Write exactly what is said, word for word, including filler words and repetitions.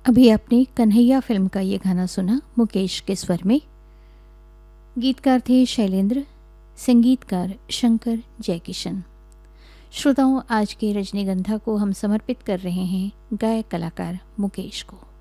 अभी आपने कन्हैया फिल्म का ये गाना सुना मुकेश के स्वर में। गीतकार थे शैलेंद्र, संगीतकार शंकर जयकिशन। श्रोताओं, आज के रजनीगंधा को हम समर्पित कर रहे हैं गायक कलाकार मुकेश को।